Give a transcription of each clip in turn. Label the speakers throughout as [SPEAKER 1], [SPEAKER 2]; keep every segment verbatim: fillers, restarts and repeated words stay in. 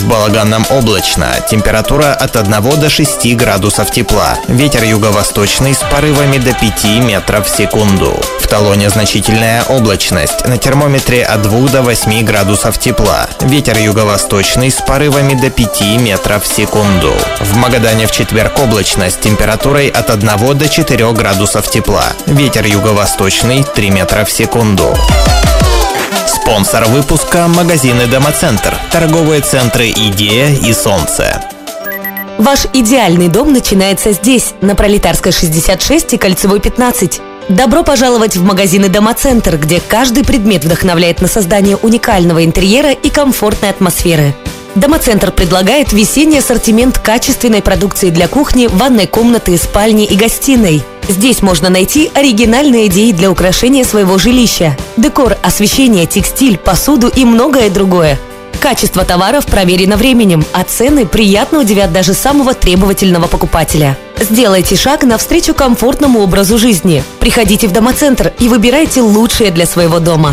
[SPEAKER 1] В Балаганном облачно. Температура от одного до шести градусов тепла. Ветер юго-восточный с порывами до пяти метров в секунду. В Талоне значительная облачность. На термометре от двух до восьми градусов тепла. Ветер юго-восточный с порывами до пяти метров в секунду. В Магадане в четверг облачность. Температурой от одного до четырёх градусов тепла. Ветер юго-восточный три метра в секунду. Спонсор выпуска — магазины «Домоцентр», торговые центры «Идея» и «Солнце».
[SPEAKER 2] Ваш идеальный дом начинается здесь, на Пролетарской шестьдесят шесть и Кольцевой пятнадцать. Добро пожаловать в магазины «Домоцентр», где каждый предмет вдохновляет на создание уникального интерьера и комфортной атмосферы. Домоцентр предлагает весенний ассортимент качественной продукции для кухни, ванной комнаты, спальни и гостиной. Здесь можно найти оригинальные идеи для украшения своего жилища, декор, освещение, текстиль, посуду и многое другое. Качество товаров проверено временем, а цены приятно удивят даже самого требовательного покупателя. Сделайте шаг навстречу комфортному образу жизни. Приходите в Домоцентр и выбирайте лучшее для своего дома.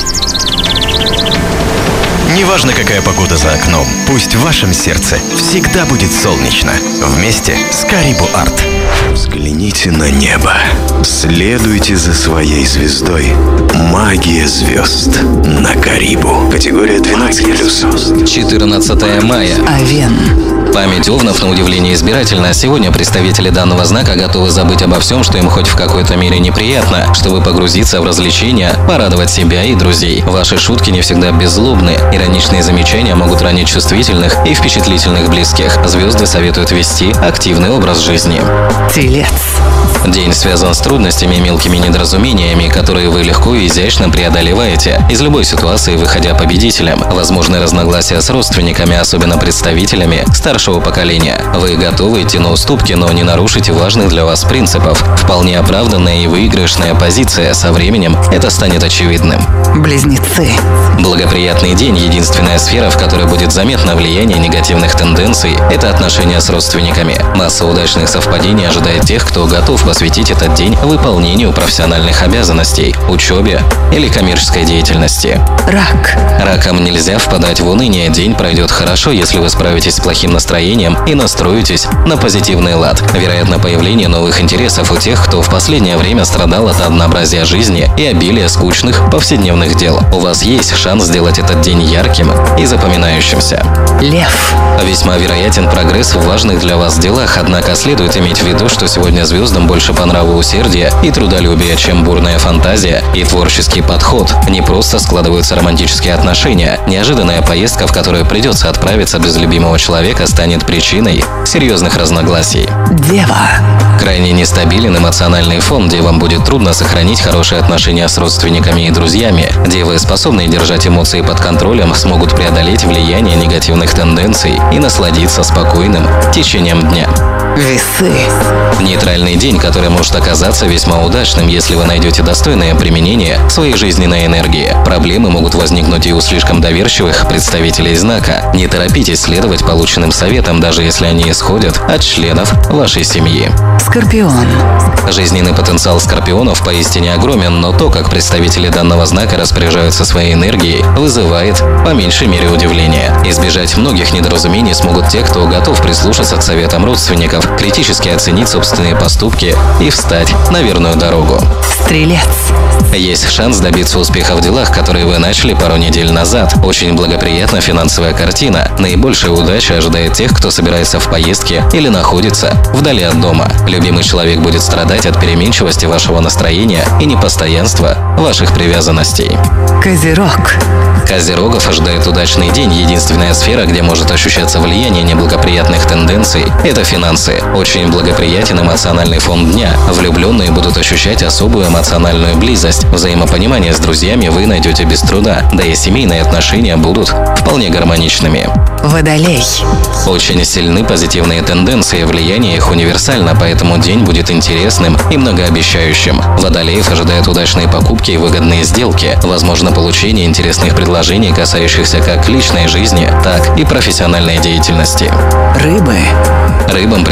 [SPEAKER 3] Неважно, какая погода за окном, пусть в вашем сердце всегда будет солнечно. Вместе с Карибу Арт. Взгляните на небо. Следуйте за своей звездой. Магия звезд на Карибу. Категория двенадцать плюс.
[SPEAKER 4] четырнадцатое мая.
[SPEAKER 5] Овен.
[SPEAKER 4] Память овнов, на удивление, избирательна. Сегодня представители данного знака готовы забыть обо всем, что им хоть в какой-то мере неприятно, чтобы погрузиться в развлечения, порадовать себя и друзей. Ваши шутки не всегда беззлобны. Ироничные замечания могут ранить чувствительных и впечатлительных близких. Звезды советуют вести активный образ жизни.
[SPEAKER 5] Телец.
[SPEAKER 4] День связан с трудностями и мелкими недоразумениями, которые вы легко и изящно преодолеваете, из любой ситуации выходя победителем. Возможны разногласия с родственниками, особенно представителями старшего поколения. Вы готовы идти на уступки, но не нарушите важных для вас принципов. Вполне оправданная и выигрышная позиция. Со временем это станет очевидным.
[SPEAKER 5] Близнецы.
[SPEAKER 4] Благоприятный день. Единственная сфера, в которой будет заметно влияние негативных тенденций, это отношения с родственниками. Масса удачных совпадений ожидает тех, кто готов посвятить этот день выполнению профессиональных обязанностей, учебе или коммерческой деятельности.
[SPEAKER 5] Рак.
[SPEAKER 4] Ракам нельзя впадать в уныние. День пройдет хорошо, если вы справитесь с плохим настроением и настроитесь на позитивный лад. Вероятно, появление новых интересов у тех, кто в последнее время страдал от однообразия жизни и обилия скучных повседневных дел. У вас есть шанс сделать этот день ярким и запоминающимся.
[SPEAKER 5] Лев.
[SPEAKER 4] Весьма вероятен прогресс в важных для вас делах, однако следует иметь в виду, что сегодня звездам больше по нраву усердия и трудолюбия, чем бурная фантазия и творческий подход. Не просто складываются романтические отношения. Неожиданная поездка, в которую придется отправиться без любимого человека, станет причиной серьезных разногласий.
[SPEAKER 5] Дева.
[SPEAKER 4] Крайне нестабилен эмоциональный фон. Девам будет трудно сохранить хорошие отношения с родственниками и друзьями. Девы, способные держать эмоции под контролем, смогут преодолеть влияние негативных тенденций и насладиться спокойным течением дня.
[SPEAKER 5] Весы.
[SPEAKER 4] Нейтральный день, который может оказаться весьма удачным, если вы найдете достойное применение своей жизненной энергии. Проблемы могут возникнуть и у слишком доверчивых представителей знака. Не торопитесь следовать полученным советам, даже если они исходят от членов вашей семьи.
[SPEAKER 5] Скорпион.
[SPEAKER 4] Жизненный потенциал скорпионов поистине огромен, но то, как представители данного знака распоряжаются своей энергией, вызывает по меньшей мере удивления. Избежать многих недоразумений смогут те, кто готов прислушаться к советам родственников, критически оценить собственные поступки и встать на верную дорогу.
[SPEAKER 5] Стрелец.
[SPEAKER 4] Есть шанс добиться успеха в делах, которые вы начали пару недель назад. Очень благоприятна финансовая картина. Наибольшая удача ожидает тех, кто собирается в поездке или находится вдали от дома. Любимый человек будет страдать от переменчивости вашего настроения и непостоянства ваших привязанностей.
[SPEAKER 5] Козерог.
[SPEAKER 4] Козерогов ожидает удачный день. Единственная сфера, где может ощущаться влияние неблагоприятных тенденций – это финансы. Очень благоприятен эмоциональный фон дня. Влюбленные будут ощущать особую эмоциональную близость. Взаимопонимание с друзьями вы найдете без труда, да и семейные отношения будут вполне гармоничными.
[SPEAKER 5] Водолей.
[SPEAKER 4] Очень сильны позитивные тенденции, влияние их универсально, поэтому день будет интересным и многообещающим. Водолеев ожидают удачные покупки и выгодные сделки, возможно получение интересных предложений, касающихся как личной жизни, так и профессиональной деятельности.
[SPEAKER 5] Рыбы.
[SPEAKER 4] Рыбам предстоит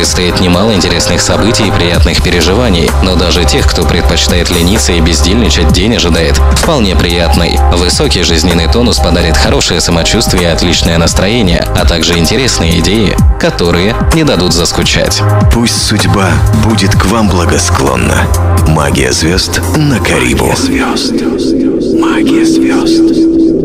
[SPEAKER 4] предстоит немало интересных событий и приятных переживаний, но даже тех, кто предпочитает лениться и бездельничать, день ожидает вполне приятный. Высокий жизненный тонус подарит хорошее самочувствие и отличное настроение, а также интересные идеи, которые не дадут заскучать.
[SPEAKER 3] Пусть судьба будет к вам благосклонна. Магия звезд на Карибу. Магия звезд. Магия звезд.